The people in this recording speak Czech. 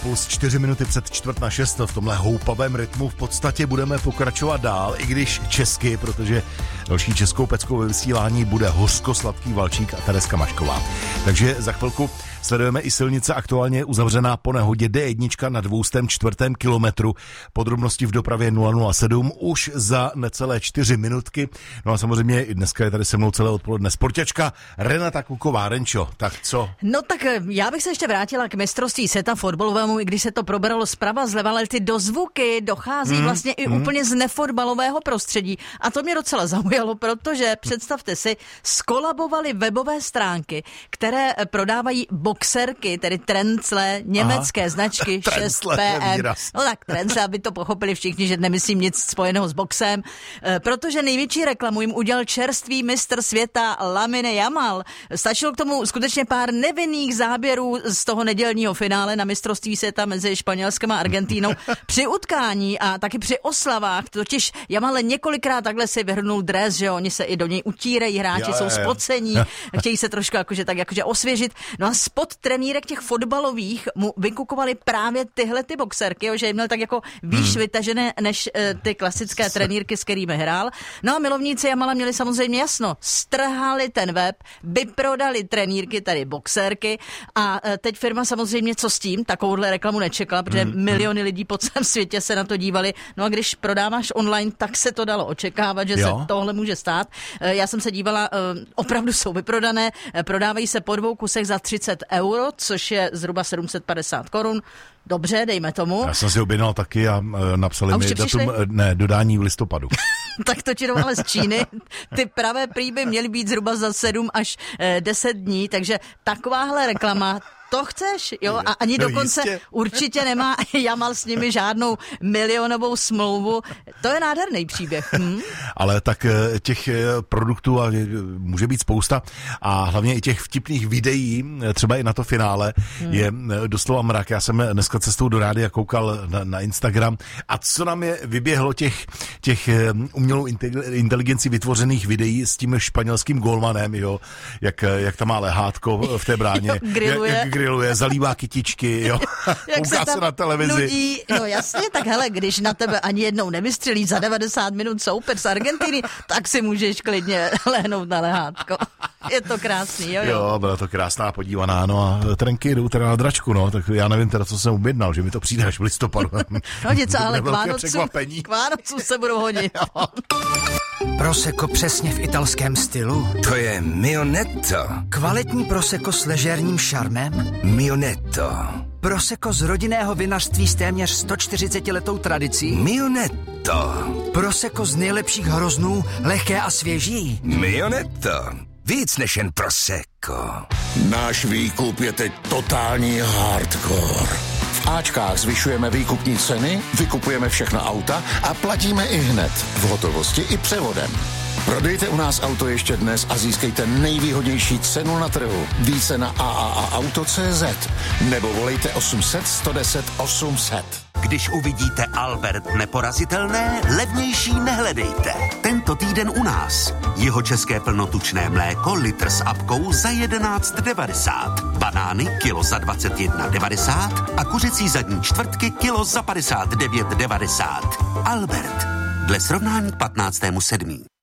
Puls 4 minuty před 5:45. V tomhle houpavém rytmu v podstatě budeme pokračovat dál, i když česky, protože další českou peckou ve vysílání bude Hořko-Sladký Valčík a Tereska Mašková. Takže za chvilku sledujeme i silnice aktuálně uzavřená po nehodě D1 na 204. kilometru. Podrobnosti v dopravě 007 už za necelé 4 minutky. No a samozřejmě i dneska je tady se mnou celé odpoledne sportěčka Renata Kuková. Renčo, tak co? No tak já bych se ještě vrátila k mistrovství světa fotbalovému, i když se to probralo zprava zleva, ale ty dozvuky dochází vlastně i úplně z nefotbalového prostředí. A to mě docela zaujalo, protože představte si, skolabovaly webové stránky, které prodávají boxerky, tedy Trencle, německé značky 6PM. No tak Trencle, aby to pochopili všichni, že nemyslím nic spojeného s boxem, protože největší reklamu jim udělal čerstvý mistr světa Lamine Yamal. Stačilo k tomu skutečně pár nevinných záběrů z toho nedělního finále na mistrovství světa mezi Španělskem a Argentínou. Při utkání a taky při oslavách, totiž Yamal několikrát takhle si vyhrnul dres, že oni se i do něj utírají, hráči jsou spocení, chtějí se trošku jakože osvěžit. No a spod trenýrek těch fotbalových mu vykukovali právě tyhle ty boxerky, že jim měl tak jako výš vytažené než ty klasické trenýrky, s kterými hrál. No a milovníci Yamala měli samozřejmě jasno, strhali ten web, vyprodali trenýrky, tady boxerky a teď firma samozřejmě co s tím, takovouhle reklamu nečekala, protože miliony lidí po celém světě se na to dívali. No a když prodáváš online, tak se to dalo očekávat, že se tohle může stát. Já jsem se dívala, opravdu jsou vyprodané, prodávají se po 2 kusech za 30 €, což je zhruba 750 korun. Dobře, dejme tomu. Já jsem si objednal taky a napsali mi datum dodání v listopadu. Tak to ti ale z Číny. Ty pravé prý by měly být zhruba za 7 až 10 dní, takže takováhle reklama, to chceš, jo? A ani dokonce určitě nemá Yamal s nimi žádnou milionovou smlouvu. To je nádherný příběh. Ale tak těch produktů může být spousta a hlavně i těch vtipných videí, třeba i na to finále, je doslova mrak. Já jsem dneska cestou do rádia koukal na Instagram a co nám je vyběhlo těch umělou inteligenci vytvořených videí s tím španělským golmanem, jo? Jak tam má lehátko v té bráně. Griluje, zalívá kytičky, jo. Kouká se na televizi. Nudí. No jasně, tak hele, když na tebe ani jednou nevystřelí za 90 minut soupeř z Argentiny, tak si můžeš klidně lehnout na lehátko. Je to krásný, jo. Jo, byla to krásná podívaná, no a trenky jdou teda na dračku, no, tak já nevím teda, co jsem objednal, že mi to přijde až v listopadu. No něco, ale k Vánocům se budou hodit. Prosecco přesně v italském stylu? To je Mionetto. Kvalitní prosecco s ležérním šarmem? Mionetto. Prosecco z rodinného vinařství s téměř 140letou tradicí? Mionetto. Prosecco z nejlepších hroznů, lehké a svěží? Mionetto. Víc než jen Prosecco. Náš výkup je teď totální hardcore. V Ačkách zvyšujeme výkupní ceny, vykupujeme všechna auta a platíme i hned, v hotovosti i převodem. Prodejte u nás auto ještě dnes a získejte nejvýhodnější cenu na trhu. Více na AAAauto.cz nebo volejte 800 110 800. Když uvidíte Albert neporazitelné, levnější nehledejte. Tento týden u nás. Jeho české plnotučné mléko litr s apkou za 11,90. Banány kilo za 21,90 a kuřecí zadní čtvrtky kilo za 59,90. Albert. Dle srovnání k 15.7.